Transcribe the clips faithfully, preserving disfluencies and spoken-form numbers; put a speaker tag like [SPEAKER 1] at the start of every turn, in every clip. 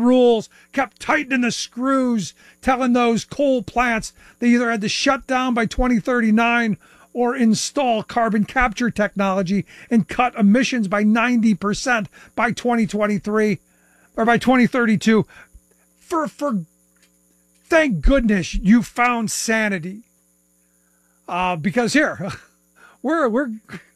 [SPEAKER 1] rules, kept tightening the screws, telling those coal plants they either had to shut down by twenty thirty-nine or install carbon capture technology and cut emissions by ninety percent by twenty twenty-three or by twenty thirty-two. For, for thank goodness you found sanity. Uh, because here, we're, we're,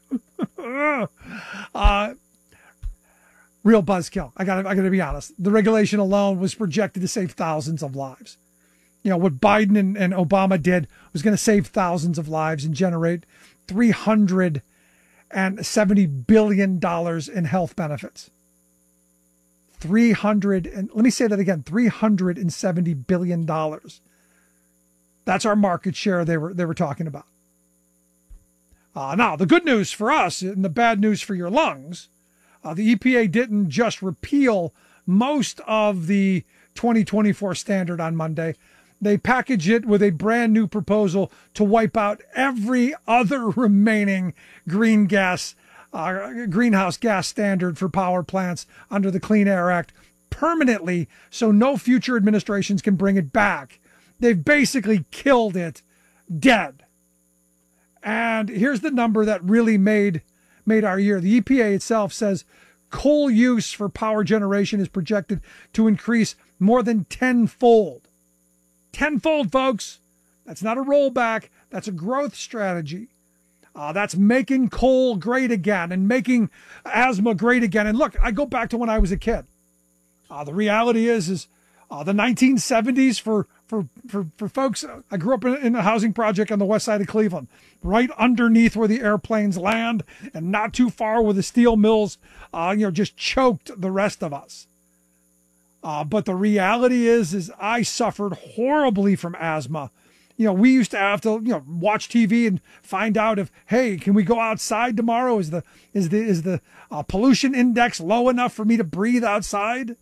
[SPEAKER 1] uh, real buzzkill. I gotta, I gotta be honest. The regulation alone was projected to save thousands of lives. You know, what Biden and, and Obama did was going to save thousands of lives and generate three hundred seventy billion dollars in health benefits. three hundred, and let me say that again, three hundred seventy billion dollars. That's our market share they were, they were talking about. Uh, now, the good news for us and the bad news for your lungs, uh, the E P A didn't just repeal most of the twenty twenty-four standard on Monday. They packaged it with a brand new proposal to wipe out every other remaining green gas, uh, greenhouse gas standard for power plants under the Clean Air Act permanently, so no future administrations can bring it back. They've basically killed it dead. And here's the number that really made, made our year. The E P A itself says coal use for power generation is projected to increase more than tenfold. Tenfold, folks. That's not a rollback. That's a growth strategy. Uh, that's making coal great again and making asthma great again. And look, I go back to when I was a kid. Uh, the reality is, is uh, the nineteen seventies for, for, for, for folks, uh, I grew up in, in a housing project on the west side of Cleveland, right underneath where the airplanes land and not too far where the steel mills, uh, you know, just choked the rest of us. Uh, but the reality is, is I suffered horribly from asthma. You know, we used to have to, you know, watch T V and find out if, hey, can we go outside tomorrow? Is the, is the, is the uh, pollution index low enough for me to breathe outside?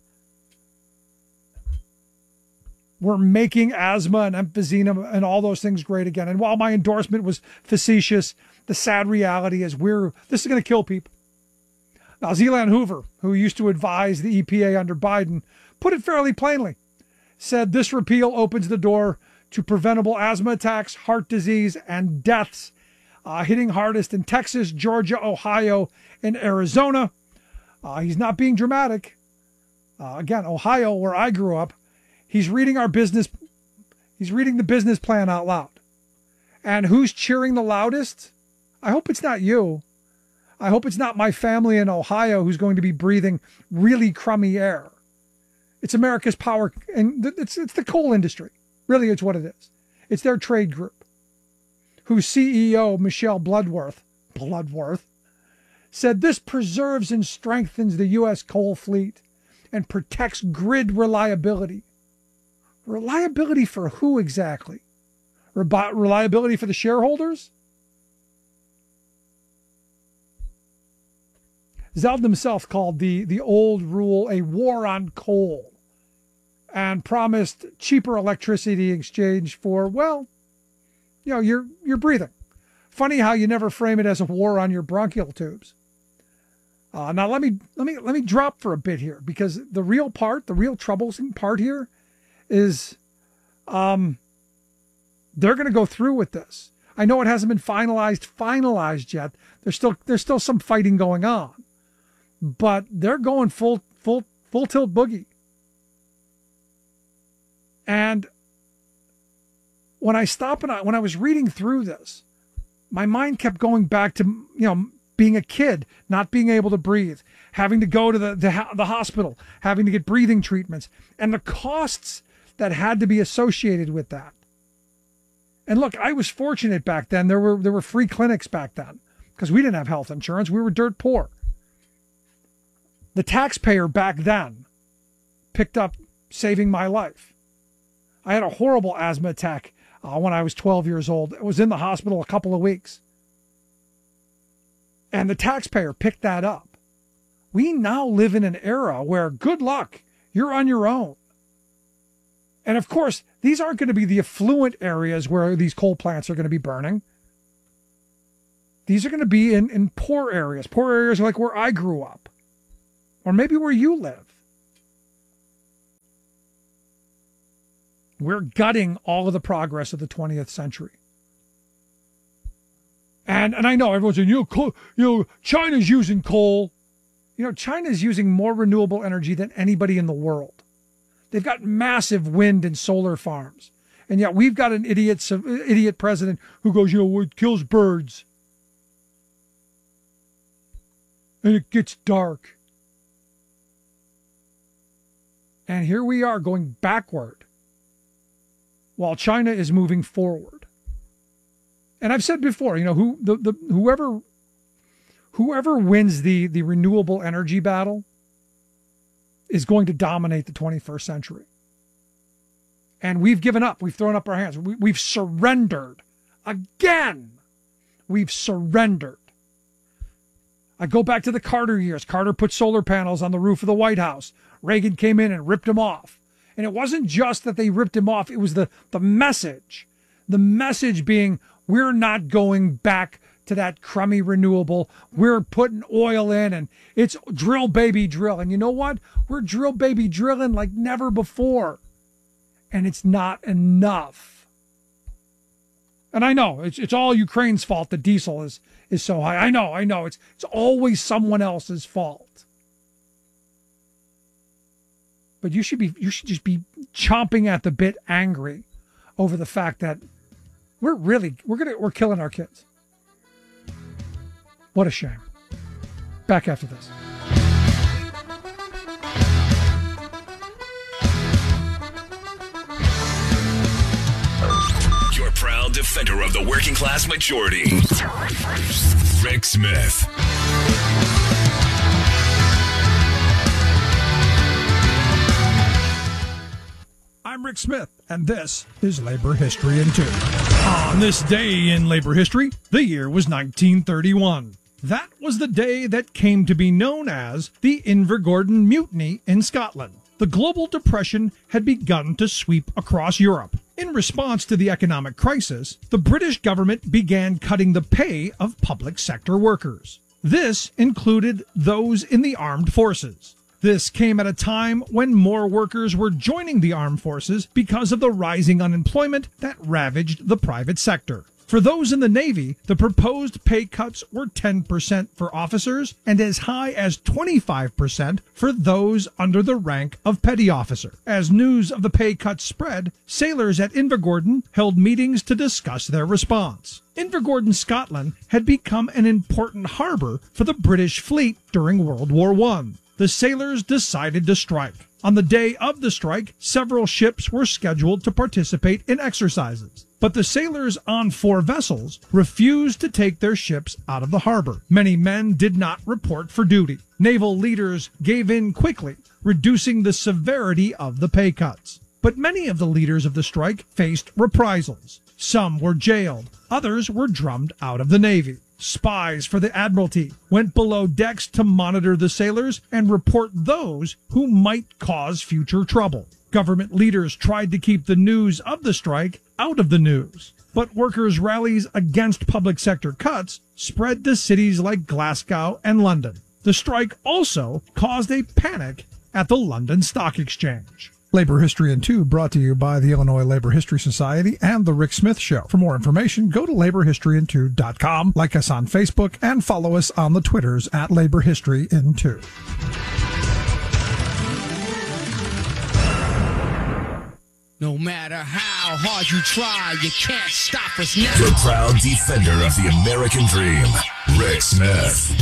[SPEAKER 1] We're making asthma and emphysema and all those things great again. And while my endorsement was facetious, the sad reality is we're, this is going to kill people. Now, Zeeland Hoover, who used to advise the E P A under Biden, put it fairly plainly, said this repeal opens the door to preventable asthma attacks, heart disease, and deaths, uh, hitting hardest in Texas, Georgia, Ohio, and Arizona. Uh, he's not being dramatic. Uh, again, Ohio, where I grew up, he's reading our business, he's reading the business plan out loud. And who's cheering the loudest? I hope it's not you. I hope it's not my family in Ohio who's going to be breathing really crummy air. It's America's power, and it's it's the coal industry. Really, it's what it is. It's their trade group, whose C E O, Michelle Bloodworth, Bloodworth, said this preserves and strengthens the U S coal fleet and protects grid reliability. Reliability for who exactly? Re- reliability for the shareholders? Zeldin himself called the, the old rule a war on coal and promised cheaper electricity in exchange for, well, you know, you're, you're breathing. Funny how you never frame it as a war on your bronchial tubes. Uh, now let me, let me, let me drop for a bit here, because the real part, the real troublesome part here is, um, they're going to go through with this. I know it hasn't been finalized, finalized yet. There's still, there's still some fighting going on. But they're going full, full, full tilt boogie. And when I stopped and I, when I was reading through this, my mind kept going back to, you know, being a kid, not being able to breathe, having to go to the, the, the hospital, having to get breathing treatments, and the costs that had to be associated with that. And look, I was fortunate back then. There were, there were free clinics back then because we didn't have health insurance. We were dirt poor. The taxpayer back then picked up saving my life. I had a horrible asthma attack uh, when I was twelve years old. I was in the hospital a couple of weeks. And the taxpayer picked that up. We now live in an era where, good luck, you're on your own. And of course, these aren't going to be the affluent areas where these coal plants are going to be burning. These are going to be in, in poor areas, poor areas like where I grew up. Or maybe where you live. We're gutting all of the progress of the twentieth century. And and I know everyone's saying, you know, coal, you know, China's using coal. You know, China's using more renewable energy than anybody in the world. They've got massive wind and solar farms. And yet we've got an idiot, idiot president who goes, you know, it kills birds. And it gets dark. And here we are going backward while China is moving forward. And I've said before, you know, who the, the whoever whoever wins the, the renewable energy battle is going to dominate the twenty-first century. And we've given up. We've thrown up our hands. We, we've surrendered. Again, we've surrendered. I go back to the Carter years. Carter put solar panels on the roof of the White House. Reagan came in and ripped them off. And it wasn't just that they ripped him off. It was the, the message. The message being, we're not going back to that crummy renewable. We're putting oil in, and it's drill, baby, drill. And you know what? We're drill, baby, drilling like never before. And it's not enough. And I know, it's it's all Ukraine's fault that diesel is, is so high. I know, I know. It's it's always someone else's fault. But you should be you should just be chomping at the bit, angry over the fact that we're really we're gonna we're killing our kids. What a shame. Back after this.
[SPEAKER 2] Your proud defender of the working class majority, Rick Smith.
[SPEAKER 3] I'm Rick Smith, and this is Labor History in Two. On this day in labor history, the year was nineteen thirty-one. That was the day that came to be known as the Invergordon Mutiny in Scotland. The global depression had begun to sweep across Europe. In response to the economic crisis, the British government began cutting the pay of public sector workers. This included those in the armed forces. This came at a time when more workers were joining the armed forces because of the rising unemployment that ravaged the private sector. For those in the Navy, the proposed pay cuts were ten percent for officers and as high as twenty-five percent for those under the rank of petty officer. As news of the pay cuts spread, sailors at Invergordon held meetings to discuss their response. Invergordon, Scotland, had become an important harbor for the British fleet during World War One. The sailors decided to strike. On the day of the strike, several ships were scheduled to participate in exercises. But the sailors on four vessels refused to take their ships out of the harbor. Many men did not report for duty. Naval leaders gave in quickly, reducing the severity of the pay cuts. But many of the leaders of the strike faced reprisals. Some were jailed. Others were drummed out of the Navy. Spies for the Admiralty went below decks to monitor the sailors and report those who might cause future trouble. Government leaders tried to keep the news of the strike out of the news. But workers' rallies against public sector cuts spread to cities like Glasgow and London. The strike also caused a panic at the London Stock Exchange.
[SPEAKER 4] Labor History in Two brought to you by the Illinois Labor History Society and The Rick Smith Show. For more information, go to labor history in two dot com, like us on Facebook, and follow us on the Twitters at Labor History in Two.
[SPEAKER 5] No matter how hard you try, you can't stop us now.
[SPEAKER 2] The proud defender of the American dream, Rick Smith.